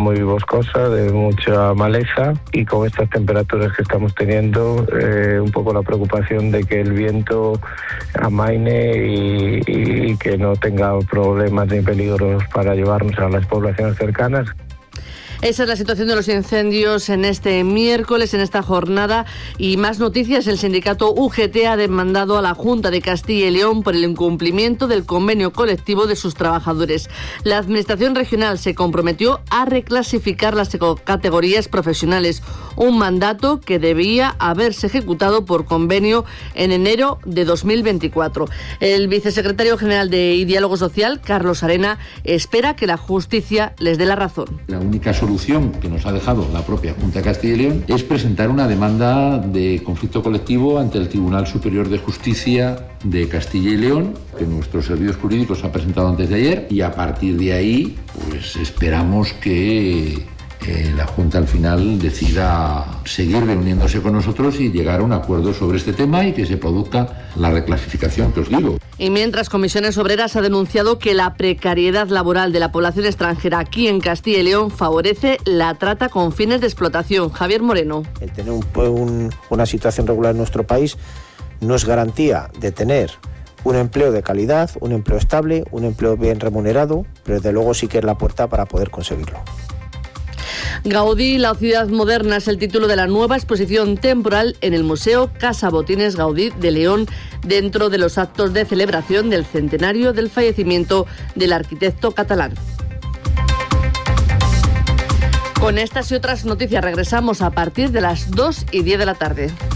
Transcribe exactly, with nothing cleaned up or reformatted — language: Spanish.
muy boscosa, de mucha maleza, y con estas temperaturas que estamos teniendo, eh, un poco la preocupación de que el viento amaine y, y que no tenga problemas ni peligros para llevarnos a las poblaciones cercanas. Esa es la situación de los incendios en este miércoles, en esta jornada. Y más noticias: el sindicato U G T ha demandado a la Junta de Castilla y León por el incumplimiento del convenio colectivo de sus trabajadores. La Administración regional se comprometió a reclasificar las categorías profesionales, un mandato que debía haberse ejecutado por convenio en enero de dos mil veinticuatro. El vicesecretario general de Diálogo Social, Carlos Arena, espera que la justicia les dé la razón. La única solución que nos ha dejado la propia Junta de Castilla y León es presentar una demanda de conflicto colectivo ante el Tribunal Superior de Justicia de Castilla y León, que nuestros servicios jurídicos han presentado antes de ayer, y a partir de ahí pues esperamos que eh, la Junta al final decida seguir reuniéndose con nosotros y llegar a un acuerdo sobre este tema y que se produzca la reclasificación que os digo. Y mientras, Comisiones Obreras ha denunciado que la precariedad laboral de la población extranjera aquí en Castilla y León favorece la trata con fines de explotación. Javier Moreno. El tener un, un, una situación regular en nuestro país no es garantía de tener un empleo de calidad, un empleo estable, un empleo bien remunerado, pero desde luego sí que es la puerta para poder conseguirlo. Gaudí, la ciudad moderna, es el título de la nueva exposición temporal en el Museo Casa Botines Gaudí de León, dentro de los actos de celebración del centenario del fallecimiento del arquitecto catalán. Con estas y otras noticias regresamos a partir de las dos y diez de la tarde.